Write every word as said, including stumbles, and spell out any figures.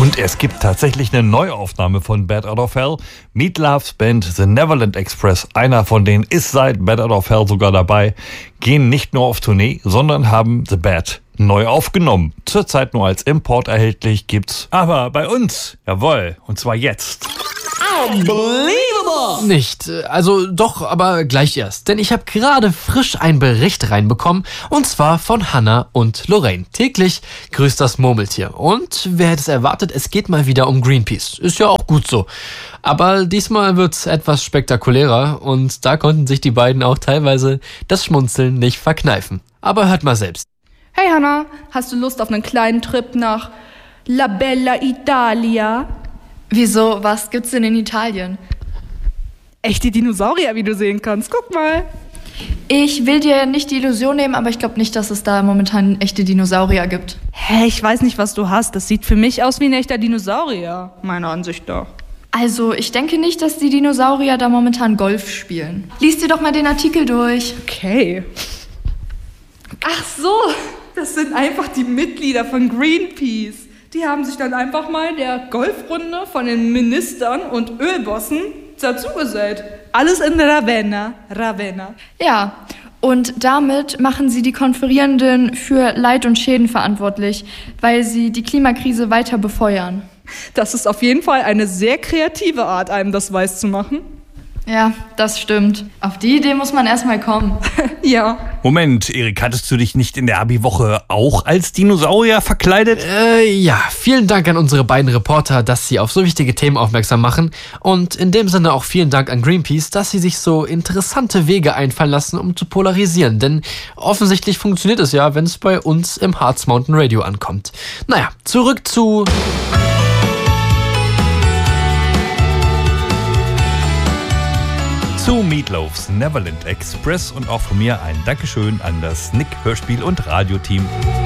Und es gibt tatsächlich eine Neuaufnahme von Bat Out of Hell. Meat Love's Band The Neverland Express, einer von denen ist seit Bat Out of Hell sogar dabei, gehen nicht nur auf Tournee, sondern haben The Bat neu aufgenommen. Zurzeit nur als Import erhältlich, gibt's aber bei uns. Jawohl, und zwar jetzt. Unbelievable! Nicht, also doch, aber gleich erst. Denn ich habe gerade frisch einen Bericht reinbekommen, und zwar von Hannah und Lorraine. Täglich grüßt das Murmeltier. Und wer hätte es erwartet, es geht mal wieder um Greenpeace. Ist ja auch gut so. Aber diesmal wird's etwas spektakulärer und da konnten sich die beiden auch teilweise das Schmunzeln nicht verkneifen. Aber hört mal selbst. Hey Hannah, hast du Lust auf einen kleinen Trip nach La Bella Italia? Wieso? Was gibt's denn in Italien? Echte Dinosaurier, wie du sehen kannst. Guck mal. Ich will dir nicht die Illusion nehmen, aber ich glaube nicht, dass es da momentan echte Dinosaurier gibt. Hä, ich weiß nicht, was du hast. Das sieht für mich aus wie ein echter Dinosaurier. Meiner Ansicht nach. Also, ich denke nicht, dass die Dinosaurier da momentan Golf spielen. Lies dir doch mal den Artikel durch. Okay. Ach so, das sind einfach die Mitglieder von Greenpeace. Die haben sich dann einfach mal der Golfrunde von den Ministern und Ölbossen dazugesellt. Alles in Ravenna. Ravenna. Ja, und damit machen sie die Konferierenden für Leid und Schäden verantwortlich, weil sie die Klimakrise weiter befeuern. Das ist auf jeden Fall eine sehr kreative Art, einem das weiß zu machen. Ja, das stimmt. Auf die Idee muss man erstmal kommen. Ja. Moment, Erik, hattest du dich nicht in der Abi-Woche auch als Dinosaurier verkleidet? Äh, ja, vielen Dank an unsere beiden Reporter, dass sie auf so wichtige Themen aufmerksam machen. Und in dem Sinne auch vielen Dank an Greenpeace, dass sie sich so interessante Wege einfallen lassen, um zu polarisieren. Denn offensichtlich funktioniert es ja, wenn es bei uns im Harz Mountain Radio ankommt. Naja, zurück zu... Zu Meat Love's Neverland Express und auch von mir ein Dankeschön an das Nick Hörspiel- und Radioteam.